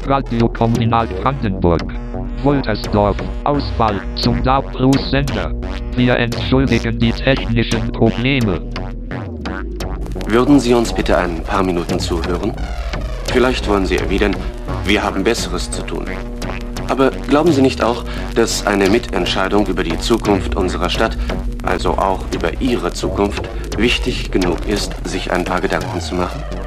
Radio Kommunal Brandenburg. Woltersdorf, Auswahl zum DAB Plus Sender. Wir entschuldigen die technischen Probleme. Würden Sie uns bitte ein paar Minuten zuhören? Vielleicht wollen Sie erwidern, wir haben Besseres zu tun. Aber glauben Sie nicht auch, dass eine Mitentscheidung über die Zukunft unserer Stadt, also auch über Ihre Zukunft, wichtig genug ist, sich ein paar Gedanken zu machen?